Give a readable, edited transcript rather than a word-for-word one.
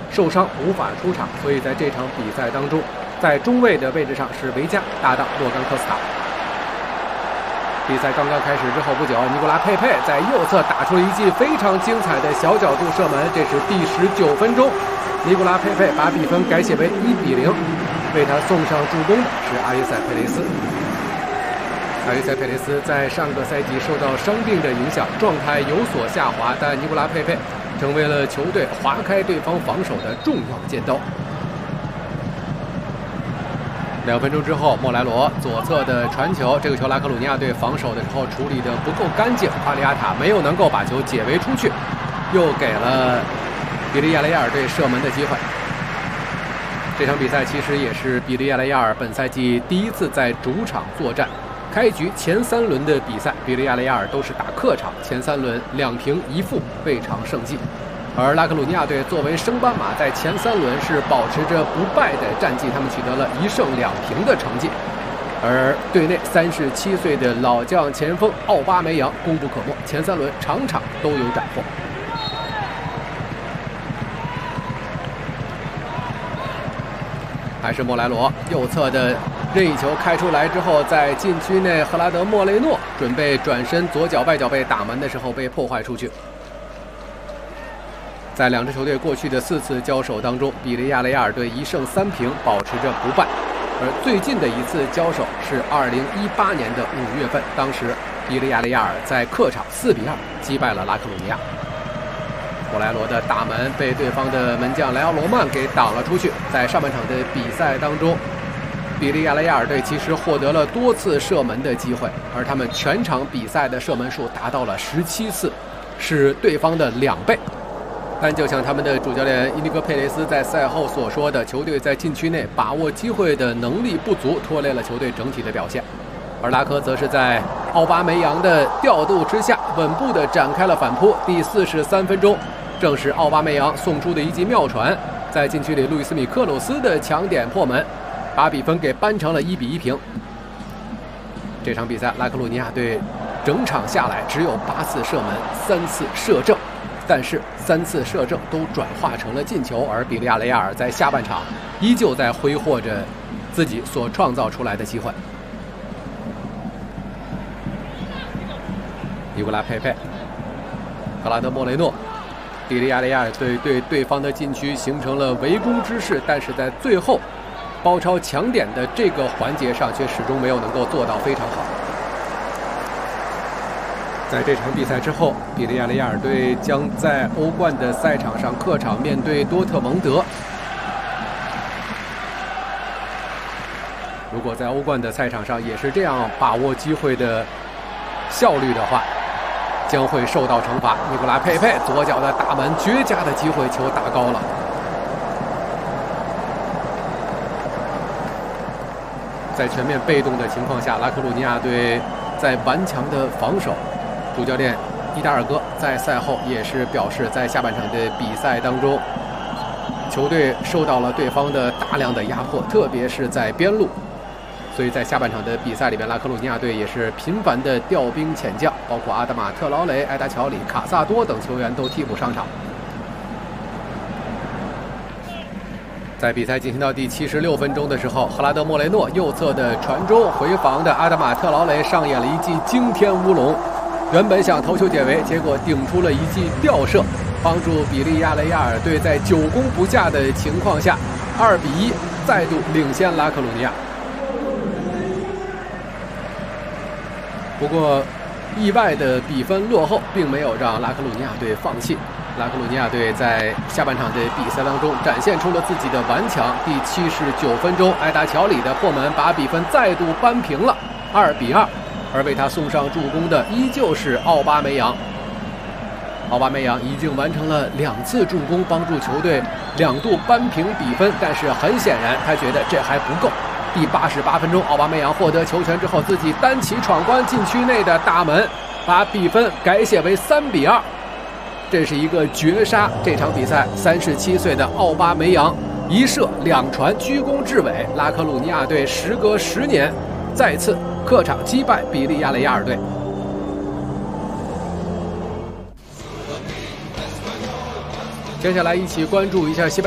受伤无法出场，所以在这场比赛当中，在中卫的位置上是维加搭档洛甘科斯塔。比赛刚刚开始之后不久，尼古拉佩佩在右侧打出了一记非常精彩的小角度射门，这是第19分钟，尼古拉佩佩把比分改写为1-0，为他送上助攻的是阿里塞佩雷斯。阿里塞佩雷斯在上个赛季受到伤病的影响，状态有所下滑，但尼古拉佩佩成为了球队划开对方防守的重要尖刀。2分钟之后，莫莱罗左侧的传球，这个球拉克鲁尼亚队防守的时候处理的不够干净，帕利亚塔没有能够把球解围出去，又给了比利亚雷亚尔队射门的机会。这场比赛其实也是比利亚雷亚尔本赛季第一次在主场作战。开局前3轮的比赛，比利亚雷亚尔都是打客场，前3轮2平1负，未尝胜绩。而拉克鲁尼亚队作为升班马，在前3轮是保持着不败的战绩，他们取得了1胜2平的成绩。而队内37岁的老将前锋奥巴梅扬功不可没，前3轮场场都有斩获。还是莫莱罗右侧的任意球开出来之后，在禁区内，赫拉德莫雷诺准备转身左脚外脚背打门的时候被破坏出去。在2支球队过去的4次交手当中，比利亚雷亚尔队1胜3平，保持着不败。而最近的一次交手是2018年的5月份，当时比利亚雷亚尔在客场4-2击败了拉克鲁尼亚。莫莱罗的大门被对方的门将莱奥罗曼给挡了出去。在上半场的比赛当中，比利亚雷亚尔队其实获得了多次射门的机会，而他们全场比赛的射门数达到了17次，是对方的2倍。但就像他们的主教练伊尼戈佩雷斯在赛后所说的，球队在禁区内把握机会的能力不足，拖累了球队整体的表现。而拉科则是在奥巴梅扬的调度之下，稳步地展开了反扑。第43分钟，正是奥巴梅扬送出的一记妙传，在禁区里路易斯米克鲁斯的抢点破门，把比分给扳成了1-1平。这场比赛拉克鲁尼亚队整场下来只有8次射门，3次射正，但是3次射正都转化成了进球，而比利亚雷亚尔在下半场依旧在挥霍着自己所创造出来的机会。尼古拉佩佩、赫拉德莫雷诺，比利亚雷亚尔队对对方的禁区形成了围攻之势，但是在最后包抄抢点的这个环节上却始终没有能够做到非常好。在这场比赛之后，比利亚雷亚尔队将在欧冠的赛场上客场面对多特蒙德。如果在欧冠的赛场上也是这样把握机会的效率的话，将会受到惩罚。尼古拉佩佩左脚的大门，绝佳的机会，球打高了。在全面被动的情况下，拉克鲁尼亚队在顽强的防守。主教练伊达尔戈在赛后也是表示，在下半场的比赛当中，球队受到了对方的大量的压迫，特别是在边路。所以在下半场的比赛里边，拉克鲁尼亚队也是频繁的调兵遣将，包括阿德马特劳雷、埃达乔里、卡萨多等球员都替补上场。在比赛进行到第76分钟的时候，赫拉德莫雷诺右侧的传中，回防的阿德马特劳雷上演了一记惊天乌龙，原本想头球解围，结果顶出了一记吊射，帮助比利亚雷亚尔队在9攻不下的情况下2-1再度领先拉克鲁尼亚。不过，意外的比分落后并没有让拉克鲁尼亚队放弃。拉克鲁尼亚队在下半场的比赛当中展现出了自己的顽强。第79分钟，埃达乔里的破门把比分再度扳平了2-2，而为他送上助攻的依旧是奥巴梅扬。奥巴梅扬已经完成了2次助攻，帮助球队2度扳平比分，但是很显然他觉得这还不够。第88分钟，奥巴梅扬获得球权之后，自己单骑闯关禁区内的大门，把比分改写为3-2。这是一个绝杀！这场比赛，37岁的奥巴梅扬1射2传，居功至伟。拉克鲁尼亚队时隔10年，再次客场击败比利亚雷亚尔队。接下来一起关注一下西班牙